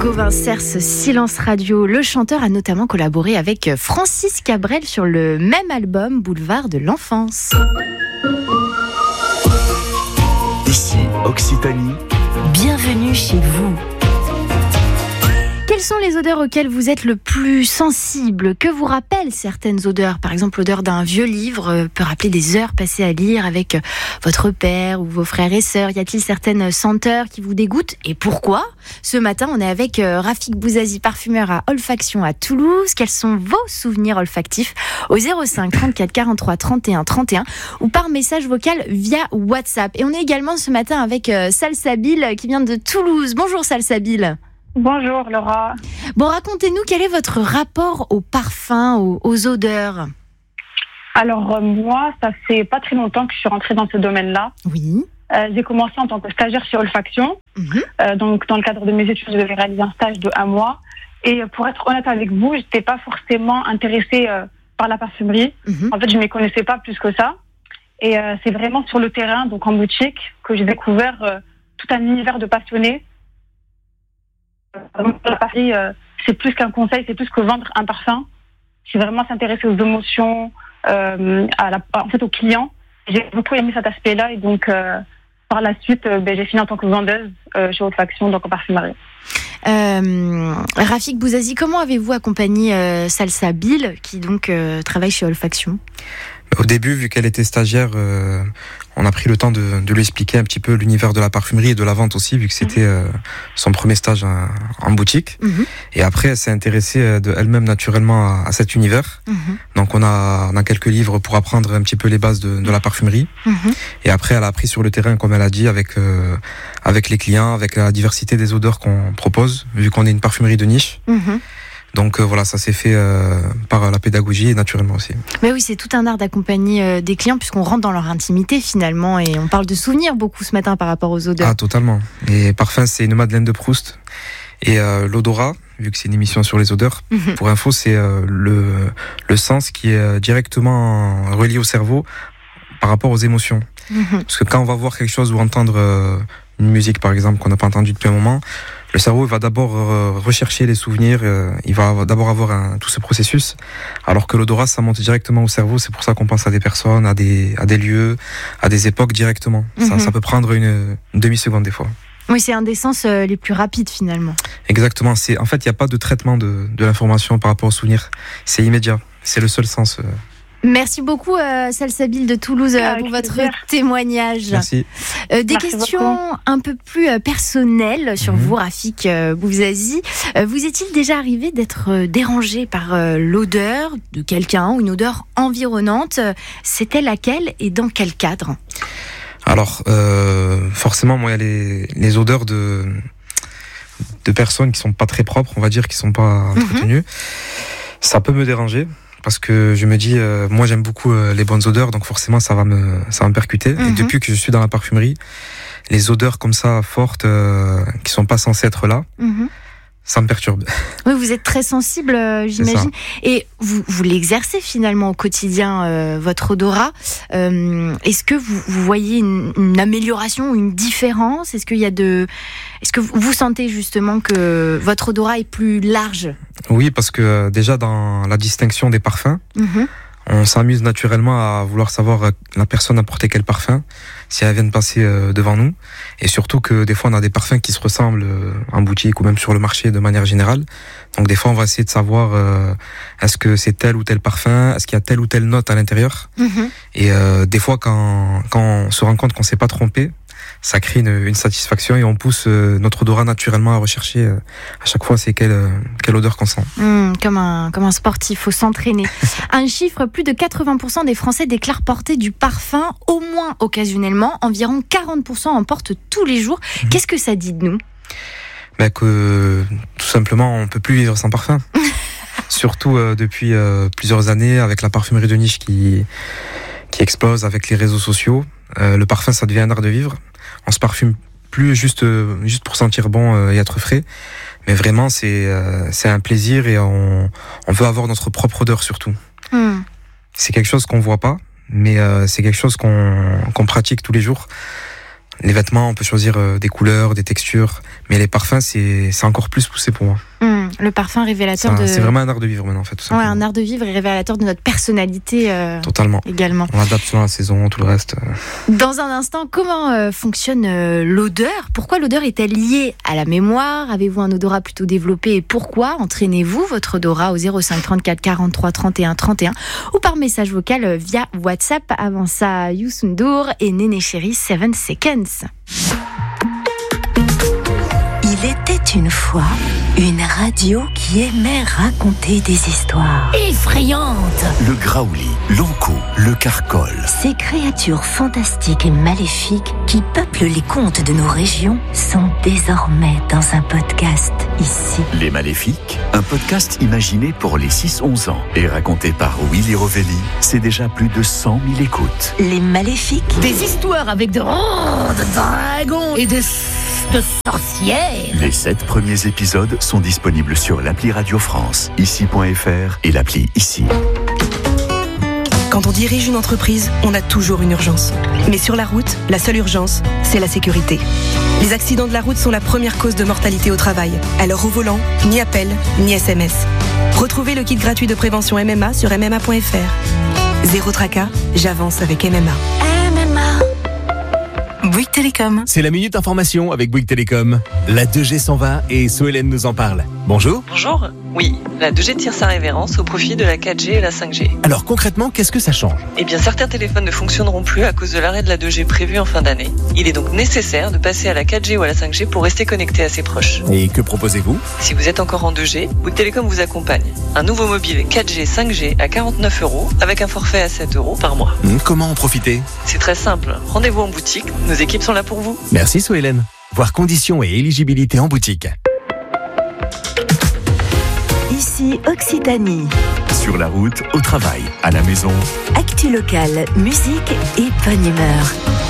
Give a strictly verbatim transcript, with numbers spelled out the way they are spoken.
Gauvin Cers, Silence Radio. Le chanteur a notamment collaboré avec Francis Cabrel sur le même album, Boulevard de l'Enfance. Ici, Occitanie. Bienvenue chez vous. Quelles sont les odeurs auxquelles vous êtes le plus sensible? Que vous rappellent certaines odeurs? Par exemple, l'odeur d'un vieux livre peut rappeler des heures passées à lire avec votre père ou vos frères et sœurs. Y a-t-il certaines senteurs qui vous dégoûtent? Et pourquoi? Ce matin, on est avec Rafik Bouzazi, parfumeur à Olfaction à Toulouse. Quels sont vos souvenirs olfactifs? Au zéro cinq trente-quatre quarante-trois trente et un trente et un ou par message vocal via WhatsApp. Et on est également ce matin avec Salsabil qui vient de Toulouse. Bonjour Salsabil. Bonjour Laura. Bon, racontez-nous quel est votre rapport aux parfums, aux, aux odeurs. Alors euh, moi, ça fait pas très longtemps que je suis rentrée dans ce domaine-là. Oui. Euh, j'ai commencé en tant que stagiaire chez Olfaction. Mmh. Euh, donc dans le cadre de mes études, je devais réaliser un stage de un mois. Et pour être honnête avec vous, j'étais pas forcément intéressée euh, par la parfumerie. Mmh. En fait, je ne m'y connaissais pas plus que ça. Et euh, c'est vraiment sur le terrain, donc en boutique, que j'ai découvert euh, tout un univers de passionnés. À Paris, euh, c'est plus qu'un conseil, c'est plus que vendre un parfum. C'est vraiment s'intéresser aux émotions, euh, à la, en fait aux clients. J'ai beaucoup aimé cet aspect-là et donc euh, par la suite, euh, ben, j'ai fini en tant que vendeuse euh, chez Olfaction, donc en parfumerie. Euh, Rafik Bouzazi, comment avez-vous accompagné euh, Salsabil qui donc euh, travaille chez Olfaction? Au début, vu qu'elle était stagiaire, euh, on a pris le temps de, de lui expliquer un petit peu l'univers de la parfumerie et de la vente aussi, vu que c'était euh, son premier stage en, en boutique. Mmh. Et après, elle s'est intéressée de elle-même naturellement à, à cet univers. Mmh. Donc, on a, on a quelques livres pour apprendre un petit peu les bases de, de la parfumerie. Mmh. Et après, elle a appris sur le terrain, comme elle a dit, avec euh, avec les clients, avec la diversité des odeurs qu'on propose, vu qu'on est une parfumerie de niche. Mmh. Donc euh, voilà, ça s'est fait euh, par la pédagogie et naturellement aussi. Mais oui, c'est tout un art d'accompagner euh, des clients puisqu'on rentre dans leur intimité finalement et on parle de souvenirs beaucoup ce matin par rapport aux odeurs. Ah totalement. Et parfum, c'est une Madeleine de Proust. Et euh, l'odorat, vu que c'est une émission sur les odeurs, mmh. pour info, c'est euh, le, le sens qui est directement relié au cerveau par rapport aux émotions. Mmh. Parce que quand on va voir quelque chose ou entendre euh, une musique par exemple qu'on n'a pas entendue depuis un moment, le cerveau va d'abord euh, rechercher les souvenirs, euh, il va d'abord avoir un, tout ce processus, alors que l'odorat, ça monte directement au cerveau, c'est pour ça qu'on pense à des personnes, à des, à des lieux, à des époques directement. Mm-hmm. Ça, ça peut prendre une, une demi-seconde des fois. Oui, c'est un des sens euh, les plus rapides finalement. Exactement, c'est, en fait, il n'y a pas de traitement de, de l'information par rapport aux souvenirs, c'est immédiat, c'est le seul sens. Euh, Merci beaucoup euh, Salsabil de Toulouse euh, pour votre plaisir. témoignage. Merci. Euh, des Merci questions beaucoup. un peu plus euh, personnelles sur mmh. vous, Rafik euh, Bouzazi. Euh, vous est-il déjà arrivé d'être euh, dérangé par euh, l'odeur de quelqu'un ou une odeur environnante? C'était laquelle et dans quel cadre? Alors, euh, forcément, moi, il y a les, les odeurs de de personnes qui sont pas très propres, on va dire, qui sont pas entretenues. Mmh. Ça peut me déranger. Parce que je me dis, euh, moi j'aime beaucoup euh, les bonnes odeurs, donc forcément ça va me, ça va me percuter. Mm-hmm. Et depuis que je suis dans la parfumerie, les odeurs comme ça fortes, euh, qui sont pas censées être là, mm-hmm. ça me perturbe. Oui, vous êtes très sensible, euh, j'imagine. Et vous, vous l'exercez finalement au quotidien, euh, votre odorat. Euh, est-ce que vous, vous voyez une, une amélioration ou une différence? Est-ce qu'il y a de, est-ce que vous, vous sentez justement que votre odorat est plus large? Oui, parce que euh, déjà dans la distinction des parfums, mmh. on s'amuse naturellement à vouloir savoir euh, la personne a porté quel parfum, si elle vient de passer euh, devant nous. Et surtout que des fois on a des parfums qui se ressemblent euh, en boutique ou même sur le marché de manière générale. Donc des fois on va essayer de savoir euh, est-ce que c'est tel ou tel parfum, est-ce qu'il y a telle ou telle note à l'intérieur. Mmh. Et euh, des fois quand, quand on se rend compte qu'on s'est pas trompé, ça crée une, une satisfaction et on pousse euh, notre odorat naturellement à rechercher euh, à chaque fois c'est quelle, euh, quelle odeur qu'on sent. Mmh, comme un, comme un sportif, faut s'entraîner. Un chiffre, plus de quatre-vingts pour cent des Français déclarent porter du parfum au moins occasionnellement. Environ quarante pour cent en portent tous les jours. Mmh. Qu'est-ce que ça dit de nous? Ben que tout simplement on peut plus vivre sans parfum. Surtout euh, depuis euh, plusieurs années avec la parfumerie de niche qui, qui explose avec les réseaux sociaux. Euh, le parfum ça devient un art de vivre. On se parfume plus juste euh, juste pour sentir bon euh, et être frais, mais vraiment c'est euh, c'est un plaisir et on on veut avoir notre propre odeur surtout. Mm. C'est quelque chose qu'on voit pas, mais euh, c'est quelque chose qu'on qu'on pratique tous les jours. Les vêtements, on peut choisir euh, des couleurs, des textures, mais les parfums, c'est, c'est encore plus poussé pour moi. Mmh, le parfum révélateur Ça, de... C'est vraiment un art de vivre maintenant, en fait, tout Ouais, simplement. un art de vivre et révélateur de notre personnalité euh, Totalement. également. On adapte selon la saison, tout le reste. Euh... Dans un instant, comment euh, fonctionne euh, l'odeur ? Pourquoi l'odeur est-elle liée à la mémoire ? Avez-vous un odorat plutôt développé et pourquoi ? Entraînez-vous votre odorat au zéro cinq trente-quatre quarante-trois trente et un trente et un ou par message vocal euh, via WhatsApp. Avant ça, Youssou N'Dour et Néné Chéri, seven seconds. Il était une fois une radio qui aimait raconter des histoires effrayantes. Le graouli, l'ankou, le carcol. Ces créatures fantastiques et maléfiques qui peuplent les contes de nos régions sont désormais dans un podcast ici. Les Maléfiques, un podcast imaginé pour les six onze ans et raconté par Willy Rovelli, c'est déjà plus de cent mille écoutes. Les Maléfiques. Des histoires avec de, oh, de dragons et de, de sorcières. Les sept premiers épisodes sont disponibles sur l'appli Radio France, ici point f r et l'appli Ici. Quand on dirige une entreprise, on a toujours une urgence. Mais sur la route, la seule urgence, c'est la sécurité. Les accidents de la route sont la première cause de mortalité au travail. Alors au volant, ni appel, ni S M S. Retrouvez le kit gratuit de prévention M M A sur m m a point f r. Zéro tracas, j'avance avec M M A. M M A. Bouygues Télécom. C'est la Minute Information avec Bouygues Télécom. La deux G s'en va et Sohélène nous en parle. Bonjour. Bonjour. Oui, la deux G tire sa révérence au profit de la quatre G et la cinq G. Alors concrètement, qu'est-ce que ça change ? Eh bien, certains téléphones ne fonctionneront plus à cause de l'arrêt de la deux G prévu en fin d'année. Il est donc nécessaire de passer à la quatre G ou à la cinq G pour rester connecté à ses proches. Et que proposez-vous ? Si vous êtes encore en deux G, Bouygues Télécom vous accompagne. Un nouveau mobile quatre G, cinq G à quarante-neuf euros avec un forfait à sept euros par mois. Comment en profiter ? C'est très simple. Rendez-vous en boutique. Nos équipes sont là pour vous. Merci Sohélène. Voir conditions et éligibilité en boutique. Ici Occitanie. Sur la route, au travail, à la maison. Actu locale, musique et bonne humeur.